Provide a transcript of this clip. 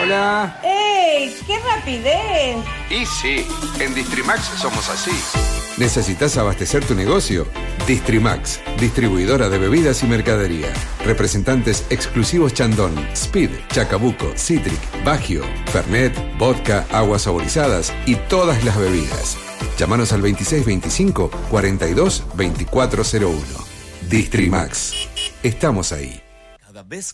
Hola. ¡Ey! ¡Qué rapidez! Y sí, en Distrimax somos así. ¿Necesitas abastecer tu negocio? Distrimax, distribuidora de bebidas y mercadería. Representantes exclusivos Chandon, Speed, Chacabuco, Citric, Bagio, Fernet, vodka, aguas saborizadas y todas las bebidas. Llámanos al 2625 42 2401. Distrimax. Estamos ahí. Cada vez